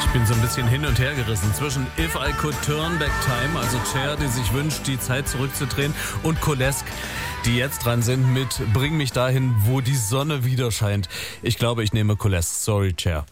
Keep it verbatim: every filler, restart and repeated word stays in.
Ich bin so ein bisschen hin und her gerissen zwischen If I Could Turn Back Time, also Cher, die sich wünscht, die Zeit zurückzudrehen, und Colesk, die jetzt dran sind mit Bring mich dahin, wo die Sonne wieder scheint. Ich glaube, ich nehme Colesk. Sorry, Cher.